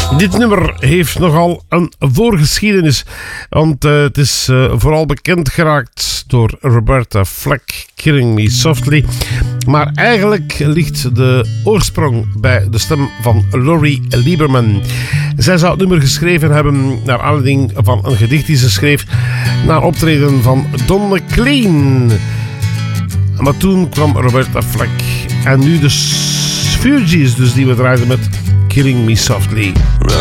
Dit nummer heeft nogal een voorgeschiedenis, want het is vooral bekend geraakt door Roberta Flack, Killing Me Softly. Maar eigenlijk ligt de oorsprong bij de stem van Lori Lieberman. Zij zou het nummer geschreven hebben naar aanleiding van een gedicht die ze schreef na optreden van Don McLean. Maar toen kwam Roberta Flack en nu de Fugees, dus die we draaiden met Killing Me Softly.